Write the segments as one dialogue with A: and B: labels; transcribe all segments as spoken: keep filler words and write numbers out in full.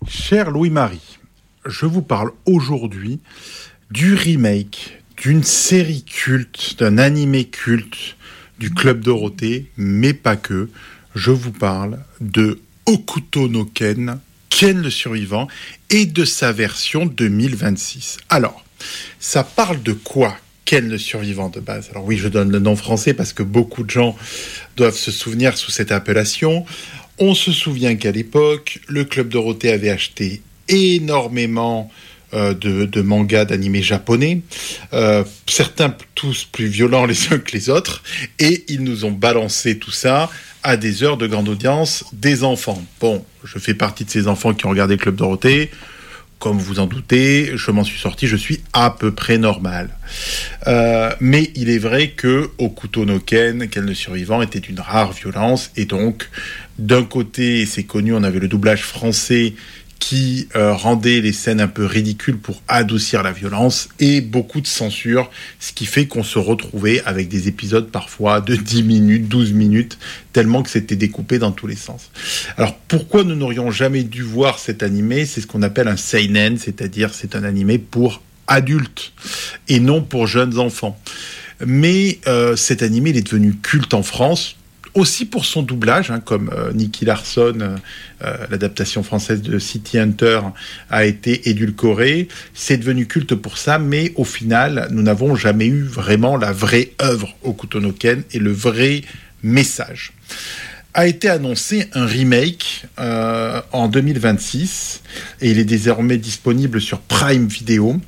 A: Cher Louis-Marie, je vous parle aujourd'hui du remake d'une série culte, d'un animé culte du Club Dorothée, mais pas que. Je vous parle de Hokuto no Ken, Ken le survivant, et de sa version deux mille vingt-six. Alors, ça parle de quoi, Ken le survivant de base? Alors oui, je donne le nom français parce que beaucoup de gens doivent se souvenir sous cette appellation. On se souvient qu'à l'époque, le Club Dorothée avait acheté énormément euh, de, de mangas, d'animés japonais, euh, certains tous plus violents les uns que les autres, et ils nous ont balancé tout ça à des heures de grande audience des enfants. Bon, je fais partie de ces enfants qui ont regardé le Club Dorothée. Comme vous en doutez, je m'en suis sorti, je suis à peu près normal. Euh, mais il est vrai que Hokuto no Ken, Ken le survivant, était d'une rare violence. Et donc, d'un côté, c'est connu, on avait le doublage français qui euh, rendait les scènes un peu ridicules pour adoucir la violence, et beaucoup de censure, ce qui fait qu'on se retrouvait avec des épisodes parfois de dix minutes, douze minutes, tellement que c'était découpé dans tous les sens. Alors pourquoi nous n'aurions jamais dû voir cet animé? C'est ce qu'on appelle un seinen, c'est-à-dire c'est un animé pour adultes et non pour jeunes enfants. Mais euh, cet animé, il est devenu culte en France, aussi pour son doublage, hein, comme euh, Nicky Larson, euh, l'adaptation française de City Hunter a été édulcorée. C'est devenu culte pour ça, mais au final, nous n'avons jamais eu vraiment la vraie œuvre Hokuto no Ken et le vrai message. A été annoncé un remake euh, en deux mille vingt-six, et il est désormais disponible sur Prime Video.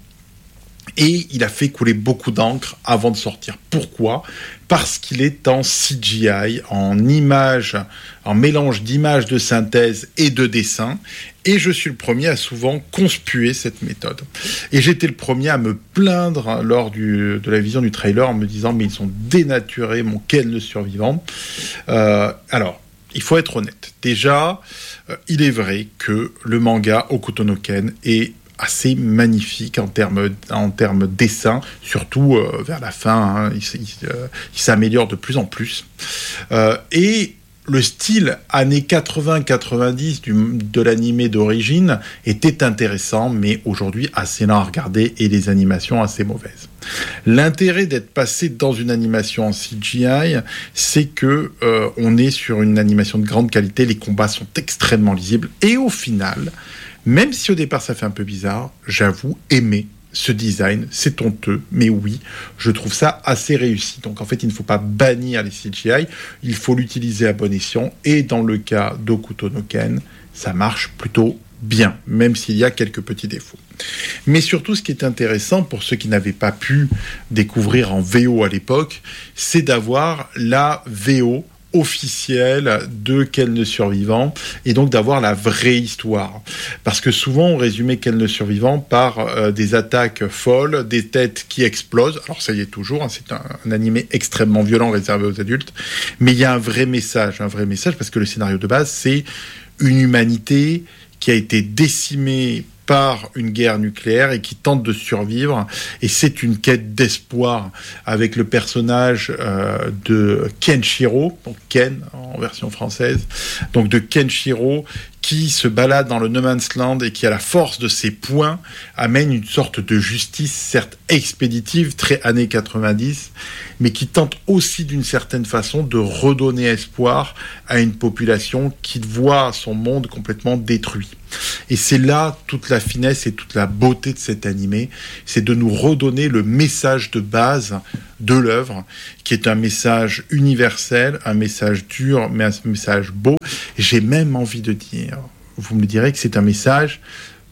A: Et il a fait couler beaucoup d'encre avant de sortir. Pourquoi ? Parce qu'il est en C G I, en images, en mélange d'images de synthèse et de dessin. Et je suis le premier à souvent conspuer cette méthode. Et j'étais le premier à me plaindre lors du, de la vision du trailer en me disant « mais ils ont dénaturé mon Ken le survivant euh, ». Alors, il faut être honnête. Déjà, euh, il est vrai que le manga Hokuto no Ken est assez magnifique en termes en termes dessin, surtout euh, vers la fin, hein, il, il, euh, il s'améliore de plus en plus. Euh, et le style années quatre-vingts quatre-vingt-dix du, de l'animé d'origine était intéressant, mais aujourd'hui assez lent à regarder et les animations assez mauvaises. L'intérêt d'être passé dans une animation en C G I, c'est que euh, on est sur une animation de grande qualité, les combats sont extrêmement lisibles, et au final, même si au départ ça fait un peu bizarre, j'avoue aimer ce design, c'est honteux, mais oui, je trouve ça assez réussi. Donc en fait, il ne faut pas bannir les C G I, il faut l'utiliser à bon escient, et dans le cas d'Hokuto no Ken, ça marche plutôt bien, même s'il y a quelques petits défauts. Mais surtout, ce qui est intéressant pour ceux qui n'avaient pas pu découvrir en V O à l'époque, c'est d'avoir la V O officielle de Ken le survivant, et donc d'avoir la vraie histoire, parce que souvent on résumait Ken le survivant par euh, des attaques folles, des têtes qui explosent. Alors ça y est toujours, hein, c'est un, un animé extrêmement violent réservé aux adultes, mais il y a un vrai message un vrai message parce que le scénario de base, c'est une humanité qui a été décimée par une guerre nucléaire et qui tente de survivre, et c'est une quête d'espoir avec le personnage euh, de Kenshiro, donc Ken en version française, donc de Kenshiro, qui se balade dans le No Man's Land et qui, à la force de ses poings, amène une sorte de justice, certes expéditive, très années quatre-vingt-dix, mais qui tente aussi d'une certaine façon de redonner espoir à une population qui voit son monde complètement détruit. Et c'est là toute la finesse et toute la beauté de cet animé, c'est de nous redonner le message de base de l'œuvre, qui est un message universel, un message dur, mais un message beau. J'ai même envie de dire, vous me direz que c'est un message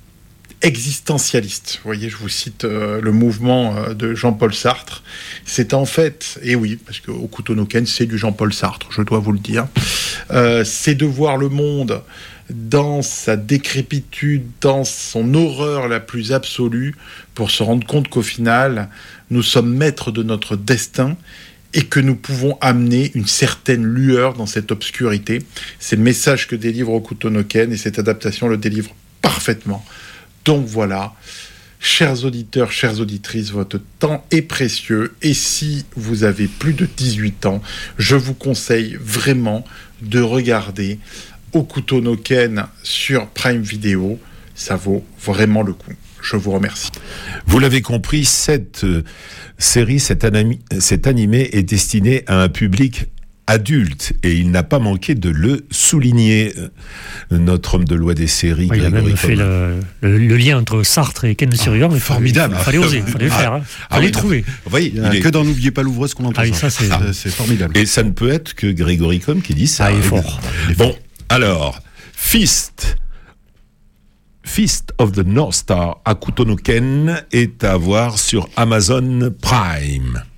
A: existentialiste. Vous voyez, je vous cite euh, le mouvement euh, de Jean-Paul Sartre. C'est en fait, et oui, parce que Hokuto no Ken, c'est du Jean-Paul Sartre, je dois vous le dire, euh, c'est de voir le monde dans sa décrépitude, dans son horreur la plus absolue, pour se rendre compte qu'au final, nous sommes maîtres de notre destin et que nous pouvons amener une certaine lueur dans cette obscurité. C'est le message que délivre Hokuto no Ken, et cette adaptation le délivre parfaitement. Donc voilà, chers auditeurs, chères auditrices, votre temps est précieux, et si vous avez plus de dix-huit ans, je vous conseille vraiment de regarder Hokuto no Ken sur Prime Video. ça vaut vraiment le coup. Je vous remercie.
B: Vous l'avez compris, cette euh, série, cet, anami, cet animé est destiné à un public adulte, et il n'a pas manqué de le souligner, notre homme de loi des séries.
C: Oui, il a même fait le, le, le lien entre Sartre et Ken le Survivant, mais
B: formidable.
C: Il fallait oser, il fallait le faire, hein.
B: Ah,
C: fallait
B: oui,
C: trouver.
B: Oui,
D: il y a
B: il
D: que
B: est...
D: dans N'oubliez pas l'ouvreuse qu'on entend
C: ah, oui,
D: ça.
C: ça c'est...
D: Ah, c'est formidable.
B: Et ça ne peut être que Grégory Combes qui dit ça.
C: Ah, il est fort.
B: Il est fort. Bon, alors, Fist... Fist of the North Star Akuto no Ken est à voir sur Amazon Prime.